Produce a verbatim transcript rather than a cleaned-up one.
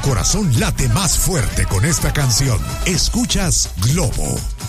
corazón late más fuerte con esta canción. Escuchas Globo.